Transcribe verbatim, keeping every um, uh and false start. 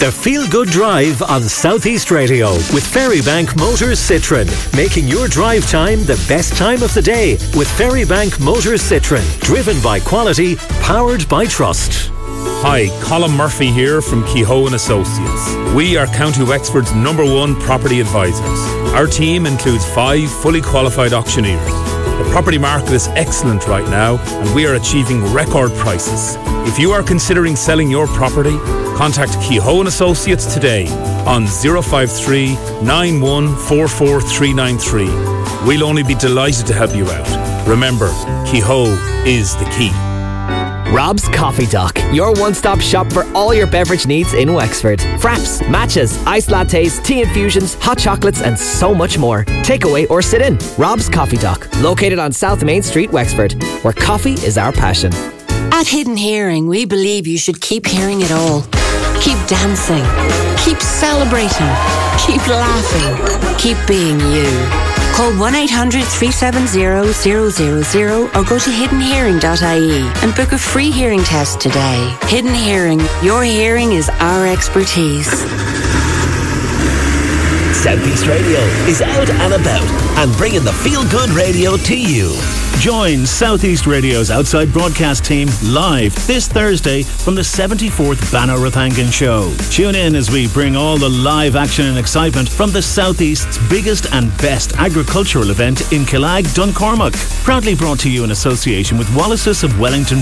The Feel Good Drive on Southeast Radio with Ferrybank Motors Citroen, making your drive time the best time of the day with Ferrybank Motors Citroen, driven by quality, powered by trust. Hi, Colin Murphy here from Kehoe and Associates. We are County Wexford's number one property advisors. Our team includes five fully qualified auctioneers. The property market is excellent right now and we are achieving record prices. If you are considering selling your property, contact Kehoe and Associates today on zero five three, nine one four four three nine three. We'll only be delighted to help you out. Remember, Kehoe is the key. Rob's Coffee Dock, your one-stop shop for all your beverage needs in Wexford. Fraps, matchas, iced lattes, tea infusions, hot chocolates and so much more. Take away or sit in. Rob's Coffee Dock, located on South Main Street, Wexford, where coffee is our passion. At Hidden Hearing, we believe you should keep hearing it all. Keep dancing. Keep celebrating. Keep laughing. Keep being you. Call one eight hundred, three seven zero, zero zero zero or go to hidden hearing dot I E and book a free hearing test today. Hidden Hearing. Your hearing is our expertise. Southeast Radio is out and about and bringing the Feel Good Radio to you. Join Southeast Radio's outside broadcast team live this Thursday from the seventy-fourth Banner Rathangan Show. Tune in as we bring all the live action and excitement from the Southeast's biggest and best agricultural event in Killag, Duncormac. Proudly brought to you in association with Wallace's of Wellington